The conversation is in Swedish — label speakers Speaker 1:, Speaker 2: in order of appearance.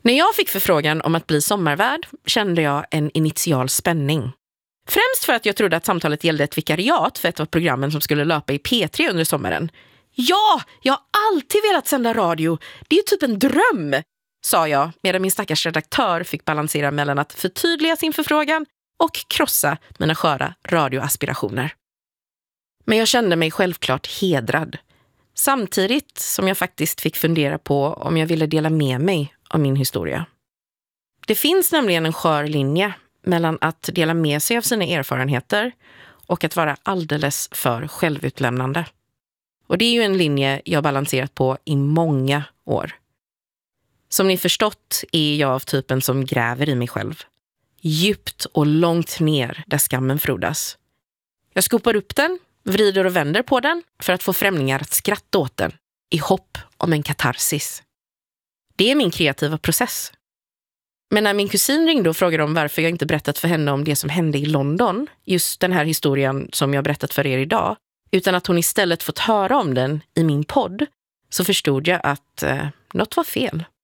Speaker 1: När jag fick förfrågan om att bli sommarvärd kände jag en initial spänning. Främst för att jag trodde att samtalet gällde ett vikariat för ett av programmen som skulle löpa i P3 under sommaren. Ja, jag har alltid velat sända radio. Det är ju typ en dröm, sa jag medan min stackars redaktör fick balansera mellan att förtydliga sin förfrågan och krossa mina sköra radioaspirationer. Men jag kände mig självklart hedrad. Samtidigt som jag faktiskt fick fundera på om jag ville dela med mig av min historia. Det finns nämligen en skör linje mellan att dela med sig av sina erfarenheter och att vara alldeles för självutlämnande. Och det är ju en linje jag balanserat på i många år. Som ni förstått är jag av typen som gräver i mig själv. Djupt och långt ner där skammen frodas. Jag skopar upp den, vrider och vänder på den för att få främlingar att skratta åt den i hopp om en katarsis. Det är min kreativa process. Men när min kusin ringde och frågade om varför jag inte berättat för henne om det som hände i London, just den här historien som jag berättat för er idag, utan att hon istället fått höra om den i min podd, så förstod jag att något var fel.